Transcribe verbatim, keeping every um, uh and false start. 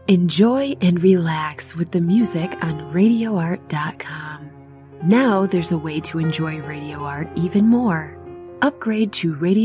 Enjoy and relax with the music on radio art dot com. Now there's a way to enjoy Radio Art even more. Upgrade to Radio